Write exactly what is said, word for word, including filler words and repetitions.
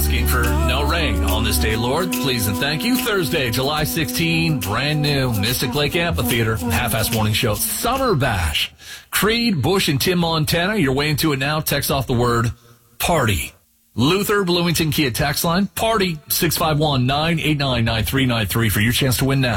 asking for no rain on this day, Lord. Please and thank you. Thursday, July sixteenth, brand new Mystic Lake Amphitheater, Half-Ass Morning Show, Summer Bash. Creed, Bush, and Tim Montana, you're way into it now. Text off the word party. Luther, Bloomington Kia text line, party, six five one, nine eight nine, nine three nine three for your chance to win now.